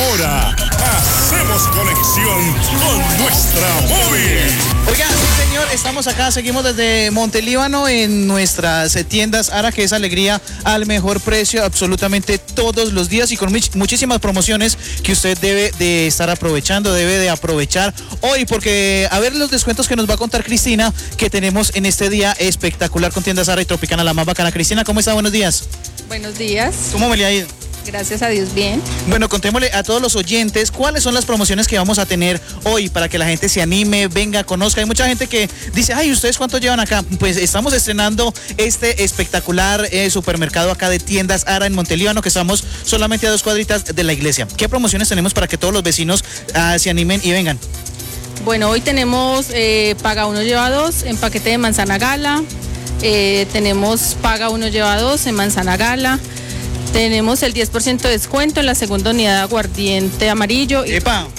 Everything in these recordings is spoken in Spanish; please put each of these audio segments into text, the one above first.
Ahora hacemos conexión con nuestra móvil. Oiga, sí señor, estamos acá, seguimos desde Montelíbano en nuestras tiendas Ara, que es alegría al mejor precio absolutamente todos los días y con muchísimas promociones que usted debe de estar aprovechando, debe de aprovechar hoy, porque a ver los descuentos que nos va a contar Cristina, que tenemos en este día espectacular con tiendas Ara y Tropicana, la más bacana. Cristina, ¿cómo está? Buenos días. Buenos días. ¿Cómo me le ha ido? Gracias a Dios, bien. Bueno, contémosle a todos los oyentes cuáles son las promociones que vamos a tener hoy para que la gente se anime, venga, conozca. Hay mucha gente que dice, ay, ¿ustedes cuánto llevan acá? Pues estamos estrenando este espectacular supermercado acá de tiendas Ara en Montelíbano, que estamos solamente a 2 cuadritas de la iglesia. ¿Qué promociones tenemos para que todos los vecinos se animen y vengan? Bueno, hoy tenemos paga uno lleva dos en paquete de manzana gala. Tenemos paga uno lleva dos en manzana gala. Tenemos el 10% de descuento en la segunda unidad de aguardiente amarillo. ¡Epa!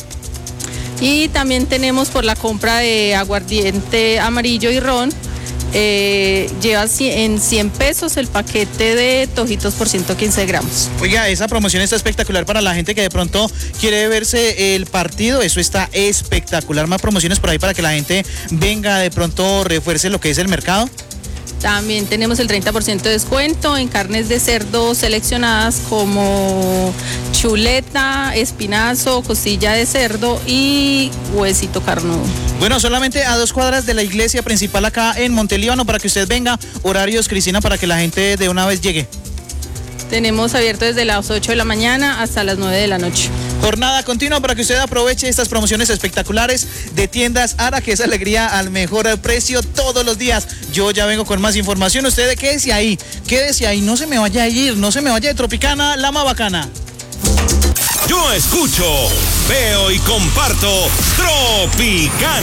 Y también tenemos por la compra de aguardiente amarillo y ron, lleva en 100 pesos el paquete de tojitos por 115 gramos. Oiga, esa promoción está espectacular para la gente que de pronto quiere verse el partido. Eso está espectacular. Más promociones por ahí para que la gente venga, de pronto refuerce lo que es el mercado. También tenemos el 30% de descuento en carnes de cerdo seleccionadas como chuleta, espinazo, costilla de cerdo y huesito carnudo. Bueno, solamente a 2 cuadras de la iglesia principal acá en Montelíbano para que usted venga. Horarios, Cristina, para que la gente de una vez llegue. Tenemos abierto desde las 8 de la mañana hasta las 9 de la noche. Jornada continua para que usted aproveche estas promociones espectaculares de tiendas Ara, que es alegría al mejor precio todos los días. Yo ya vengo con más información. Usted quédese ahí, no se me vaya a ir, no se me vaya de Tropicana, la más bacana. Yo escucho, veo y comparto Tropicana.